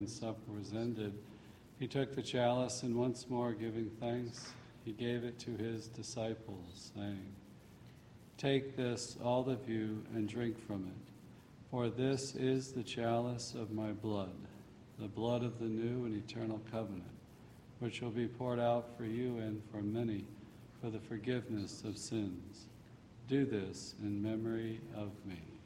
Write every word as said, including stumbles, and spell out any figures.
When supper was ended, he took the chalice, and once more giving thanks, he gave it to his disciples, saying, "Take this, all of you, and drink from it, for this is the chalice of my blood, the blood of the new and eternal covenant, which will be poured out for you and for many for the forgiveness of sins. Do this in memory of me."